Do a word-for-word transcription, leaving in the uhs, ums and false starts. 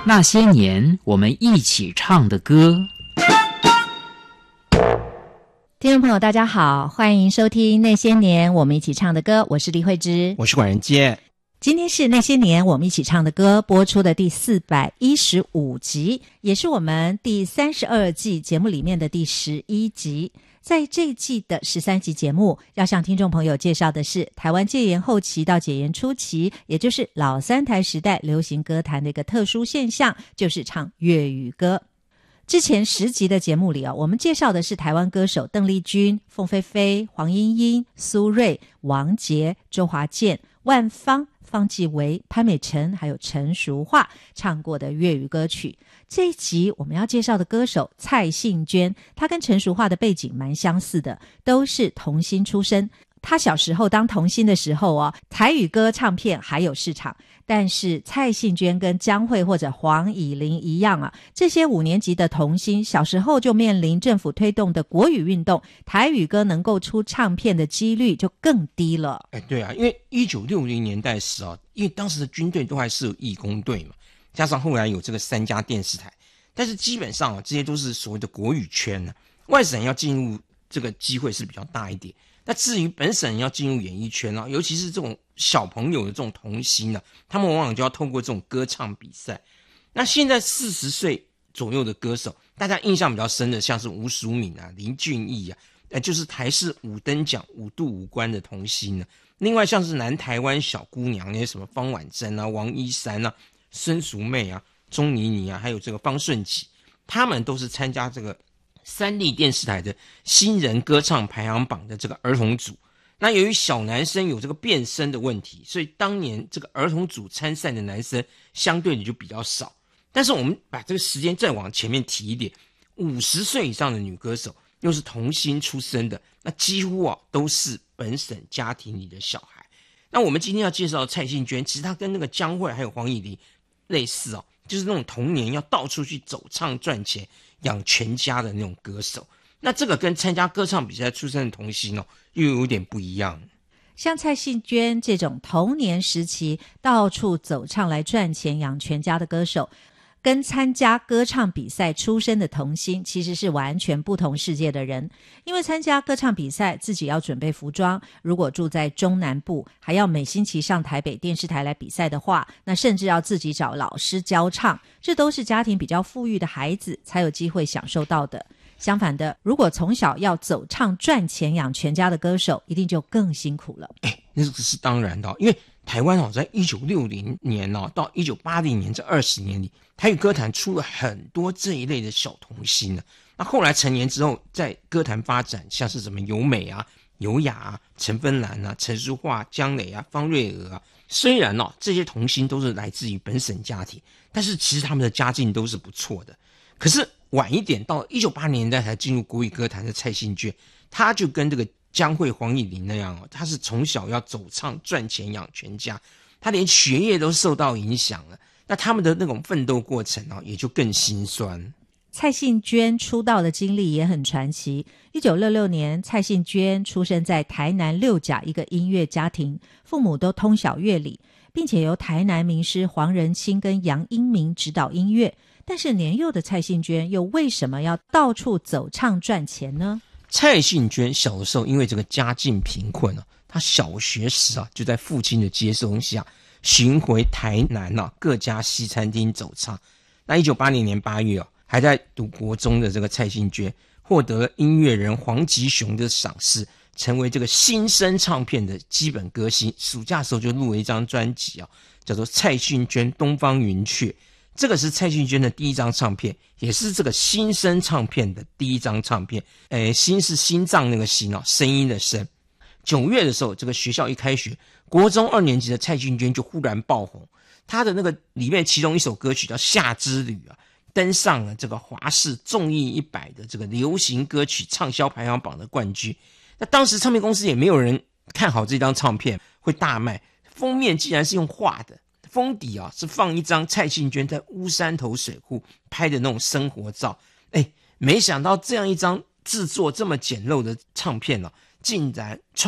那些年我们一起唱的歌。 听众朋友大家好，欢迎收听那些年我们一起唱的歌，我是李慧芝， 我是管仁杰。 今天是那些年我们一起唱的歌播出的第四百一十五集，也是我们第三十二季节目里面的第十一集。在这一季的十三集节目，要向听众朋友介绍的是台湾戒严后期到解严初期，也就是老三台时代流行歌坛的一个特殊现象，就是唱粤语歌。之前十集的节目里啊，我们介绍的是台湾歌手邓丽君、凤飞飞、黄莺莺、苏芮、王杰、周华健、万芳、方季韦、潘美辰还有陈淑桦唱过的粤语歌曲。这一集我们要介绍的歌手蔡幸娟，她跟陈淑桦的背景蛮相似的，都是童星出身。她小时候当童星的时候哦，台语歌唱片还有市场，但是蔡幸娟跟江蕙或者黄以玲一样啊，这些五年级的童星小时候就面临政府推动的国语运动，台语歌能够出唱片的几率就更低了。 哎，对啊，因为一九六零年代时啊，因为当时的军队都还是有义工队嘛，加上后来有这个三家电视台，但是基本上啊，这些都是所谓的国语圈呢、啊，外省要进入这个机会是比较大一点。那至于本省要进入演艺圈啊，尤其是这种小朋友的这种童星啊，他们往往就要透过这种歌唱比赛。那现在四十岁左右的歌手，大家印象比较深的，像是吴淑敏啊、林俊逸啊，呃，就是台视五等奖五度五关的童星呢、啊。另外像是南台湾小姑娘那些什么方婉珍啊、王一山啊、孙淑媚啊、钟妮妮啊，还有这个方顺琪，他们都是参加这个三立电视台的新人歌唱排行榜的这个儿童组。那由于小男生有这个变声的问题，所以当年这个儿童组参赛的男生相对的就比较少。但是我们把这个时间再往前面提一点，五十岁以上的女歌手又是童星出身的，那几乎啊都是本省家庭里的小孩。那我们今天要介绍的蔡幸娟，其实她跟那个江蕙还有黄以玲类似哦，就是那种童年要到处去走唱赚钱养全家的那种歌手。那这个跟参加歌唱比赛出身的童星哦，又有点不一样。 像蔡幸娟这种童年时期到处走唱来赚钱养全家的歌手，跟参加歌唱比赛出身的童星其实是完全不同世界的人。因为参加歌唱比赛自己要准备服装，如果住在中南部还要每星期上台北电视台来比赛的话，那甚至要自己找老师教唱，这都是家庭比较富裕的孩子才有机会享受到的。相反的，如果从小要走唱赚钱养全家的歌手，一定就更辛苦了。 哎，那个是当然的、哦，因为台湾哦，在一九六零年哦到一九八零年这二十年里，台语歌坛出了很多这一类的小童星呢。那后来成年之后，在歌坛发展，像是什么尤美啊、尤雅啊、陈芬兰啊、陈淑桦、江磊啊、方瑞娥啊，虽然哦这些童星都是来自于本省家庭，但是其实他们的家境都是不错的。可是晚一点到一九八零年代才进入国语歌坛的蔡幸娟，她就跟这个江蕙、黄以玲那样哦，她是从小要走唱赚钱养全家，她连学业都受到影响了。那他们的那种奋斗过程哦，也就更心酸。 蔡幸娟出道的经历也很传奇。一九六六年，蔡幸娟出生在台南六甲一个音乐家庭，父母都通晓乐理，并且由台南名师黄仁清跟杨英明指导音乐。但是年幼的蔡幸娟又为什么要到处走唱赚钱呢？ 蔡幸娟小的时候因为这个家境贫困啊，她小学时啊就在父亲的接送下巡回台南啊各家西餐厅走唱。那一九八零年八月啊，还在读国中的这个蔡幸娟获得了音乐人黄吉雄的赏识，成为这个新生唱片的基本歌星。暑假的时候就录了一张专辑啊，叫做蔡幸娟东方云雀。这个是蔡幸娟的第一张唱片，也是这个新生唱片的第一张唱片。诶，心是心脏那个心哦，声音的声。九月的时候，这个学校一开学，国中二年级的蔡幸娟就忽然爆红。她的那个里面其中一首歌曲叫《夏之旅》啊，登上了这个华视综艺一百的这个流行歌曲畅销排行榜的冠军。那当时唱片公司也没有人看好这张唱片会大卖，封面竟然是用画的。封底啊是放一张蔡幸娟在乌山头水库拍的那种生活照。哎，没想到这样一张制作这么简陋的唱片啊，竟然